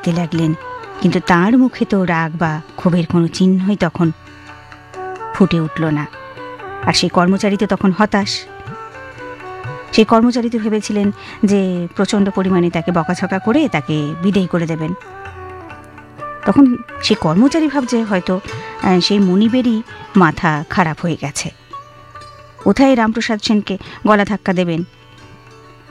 দেখতে লাগলেন, কিন্তু তার মুখে তো রাগ বা ক্ষোভের কোনো চিহ্নই তখন ফুটে উঠল না। আর সেই কর্মচারী তো তখন হতাশ। সেই কর্মচারী তো ভেবেছিলেন যে প্রচণ্ড পরিমাণে তাকে বকাঝকা করে তাকে বিদেয় করে দেবেন। তখন সেই কর্মচারী ভাবছে হয়তো সেই মনিবেরই মাথা খারাপ হয়ে গেছে, কোথায় রামপ্রসাদ সেনকে গলা ধাক্কা দেবেন,